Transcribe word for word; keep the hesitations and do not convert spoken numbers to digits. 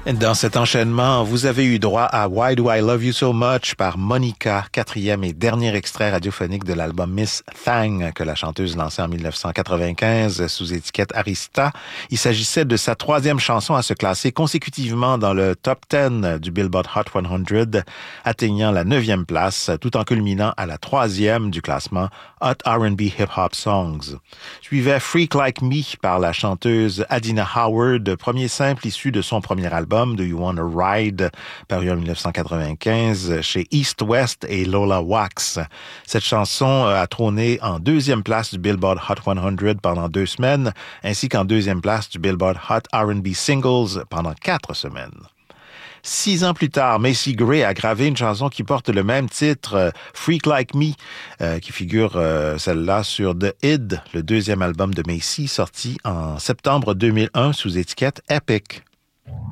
Dans cet enchaînement, vous avez eu droit à Why Do I Love You So Much par Monica, quatrième et dernier extrait radiophonique de l'album Miss Thang que la chanteuse lançait en dix-neuf cent quatre-vingt-quinze sous étiquette Arista. Il s'agissait de sa troisième chanson à se classer consécutivement dans le top dix du Billboard Hot cent, atteignant la neuvième place tout en culminant à la troisième du classement Hot R and B Hip Hop Songs. Suivait Freak Like Me par la chanteuse Adina Howard, premier simple issu de son premier album Do You Wanna Ride, paru en dix-neuf cent quatre-vingt-quinze chez East West et Lola Wax. Cette chanson a trôné en deuxième place du Billboard Hot cent pendant deux semaines, ainsi qu'en deuxième place du Billboard Hot R and B Singles pendant quatre semaines. Six ans plus tard, Macy Gray a gravé une chanson qui porte le même titre, euh, Freak Like Me, euh, qui figure euh, celle-là sur The Id, le deuxième album de Macy, sorti en septembre deux mille un sous étiquette Epic.